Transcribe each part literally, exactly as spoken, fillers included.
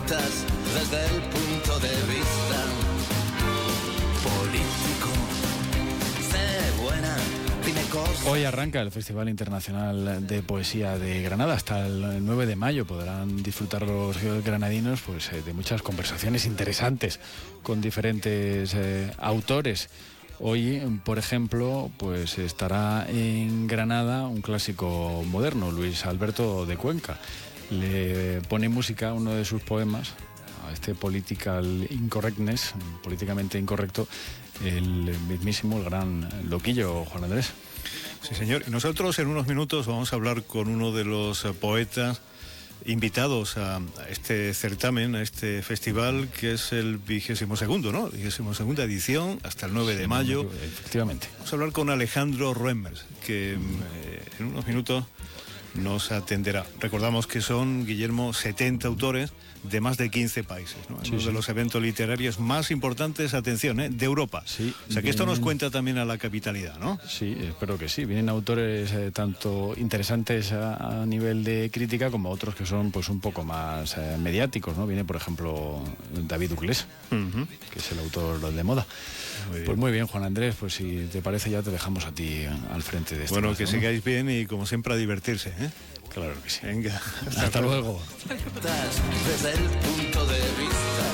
aceptas desde el punto de vista político. Sé buena, dime cosas. Hoy arranca el Festival Internacional de Poesía de Granada. Hasta el nueve de mayo podrán disfrutar los granadinos pues, de muchas conversaciones interesantes con diferentes eh, autores. Hoy, por ejemplo, pues estará en Granada un clásico moderno, Luis Alberto de Cuenca. Le pone música a uno de sus poemas, a este political incorrectness, políticamente incorrecto, el mismísimo, el gran loquillo, Juan Andrés. Sí, señor. Y nosotros en unos minutos vamos a hablar con uno de los poetas invitados a este certamen, a este festival, que es el vigésimo segundo, ¿no? Vigésimo segunda edición, hasta el nueve de mayo. Efectivamente. Vamos a hablar con Alejandro Roemers, que eh, en unos minutos nos atenderá. Recordamos que son, Guillermo, setenta autores de más de quince países, ¿no? Sí, Uno sí. de los eventos literarios más importantes, atención, ¿eh? De Europa. Sí, o sea que esto nos vienen... cuenta también a la capitalidad, ¿no? Sí, espero que sí. Vienen autores eh, tanto interesantes a, a nivel de crítica como otros que son pues un poco más eh, mediáticos, ¿no? Viene, por ejemplo, David Uclés, uh-huh. que es el autor de moda. Muy pues muy bien, Juan Andrés, pues si te parece ya te dejamos a ti al frente de este Bueno, caso, que ¿no? sigáis bien y como siempre a divertirse, ¿eh? Claro que sí. Venga, hasta, hasta luego. Desde el punto de vista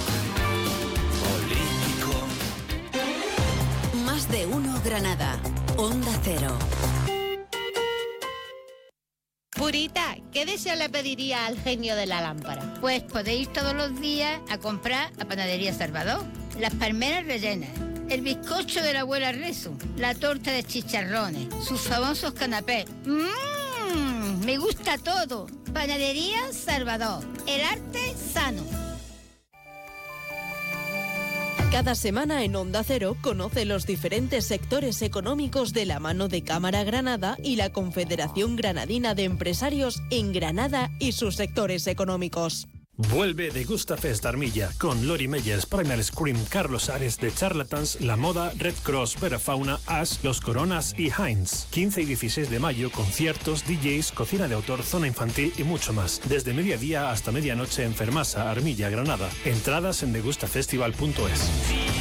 político. Más de uno Granada. Onda Cero. Purita, ¿qué deseo le pediría al genio de la lámpara? Pues podéis ir todos los días a comprar a Panadería Salvador. Las palmeras rellenas, el bizcocho de la abuela Rezo, la torta de chicharrones, sus famosos canapés. ¡Mmm! Me gusta todo. Panadería Salvador, el arte sano. Cada semana en Onda Cero conoce los diferentes sectores económicos de la mano de Cámara Granada y la Confederación Granadina de Empresarios en Granada y sus sectores económicos. Vuelve Degusta Fest Armilla con Lori Meyers, Primal Scream, Carlos Ares de Charlatans, La Moda, Red Cross, Verafauna, Ash, Los Coronas y Heinz. quince y dieciséis de mayo, conciertos, D Js, cocina de autor, zona infantil y mucho más. Desde mediodía hasta medianoche en Fermasa, Armilla, Granada. Entradas en degustafestival punto es.